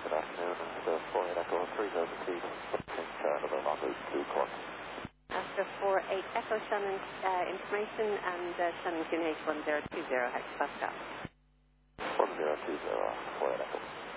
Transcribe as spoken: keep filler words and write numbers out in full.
Good afternoon. The four eight Echo three zero two, in charge of the Longwood two Cork. After four eight Echo Shannon uh, information and uh, Shannon Q H one zero two zero, Hector Pascal. one zero two zero, four eight Echo.